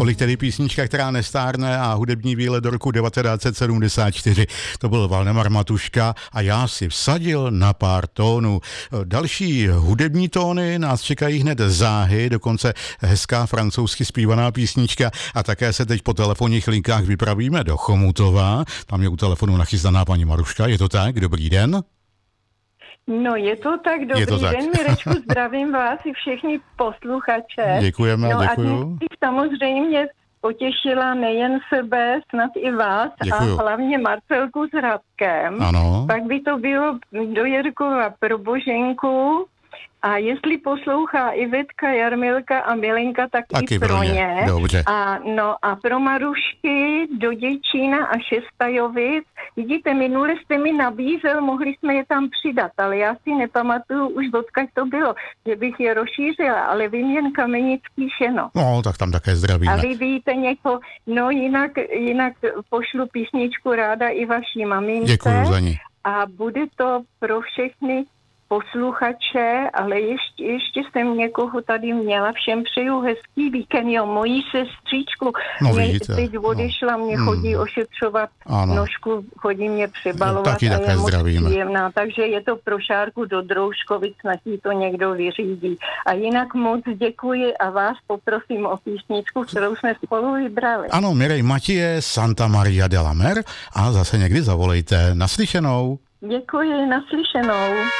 Tolik tedy písnička, která nestárne a hudební výlet do roku 1974. To byl Valdemar Matuška a já si vsadil na pár tónů. Další hudební tóny nás čekají hned záhy, dokonce hezká francouzsky zpívaná písnička a také se teď po telefonních linkách vypravíme do Chomutova. Tam je u telefonu nachystaná paní Maruška. Je to tak? Dobrý den. No je to tak, dobrý den, Mirečku, zdravím vás i všechny posluchače. Děkujeme, no děkuju. A dnes samozřejmě potěšila nejen sebe, snad i vás, Děkuju. A hlavně Marcelku s Radkem. Ano. Pak by to bylo do Jirkova pro Boženku. A jestli poslouchá Ivetka, Jarmilka a Milenka, tak taky i pro ně. Dobře. A pro Marušky do Děčína a Šestajovic. Vidíte, minule jste mi nabízel, mohli jsme je tam přidat, ale já si nepamatuju už odkud to bylo, že bych je rozšířila, ale vím jen Kamenický Šeno. No, tak tam také zdravíme. A vy víte někoho, no jinak pošlu písničku ráda i vaší mamince. Děkuju za ní. A bude to pro všechny posluchače, ale ještě jsem někoho tady měla. Všem přeju hezký víkend. Jo, mojí sestřičku. No vidíte. Teď odešla, mě chodí ošetřovat nožku, chodí mě přebalovat. Taky a také je moc zdravíme. příjemná. Takže je to pro Šárku do Drouškovic, snad jí to někdo vyřídí. A jinak moc děkuji a vás poprosím o písničku, kterou jsme spolu vybrali. Ano, Mirej Matěje, Santa Maria de la Mer a zase někdy zavolejte. Naslyšenou. Děkuji, naslyšenou.